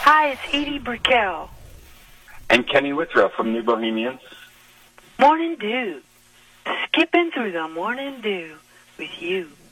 Hi, it's Edie Brickell. And Kenny Withrow from New Bohemians. Morning Dew. Skipping through the morning dew with you.